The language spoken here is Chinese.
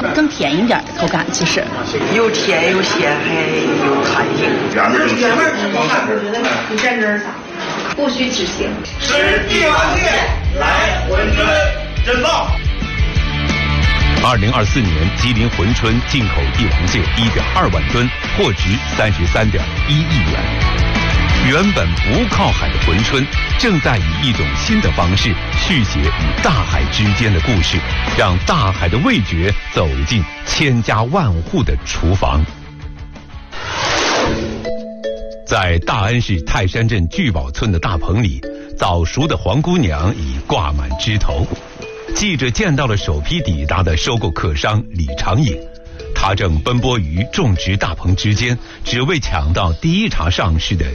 更甜一点的口感。其实又甜又咸还有弹性， 原味挺好看，我觉得不蘸汁儿啥，不虚此行。 吃帝王蟹，来珲春，真棒 ！2024年，吉林珲春进口帝王蟹1.2万吨，货值33.1亿元。原本不靠海的珲春，正在以一种新的方式续写与大海之间的故事，让大海的味觉走进千家万户的厨房。在大安市泰山镇聚宝村的大棚里，早熟的黄姑娘已挂满枝头。记者见到了首批抵达的收购客商李长野，他正奔波于种植大棚之间，只为抢到第一茬上市的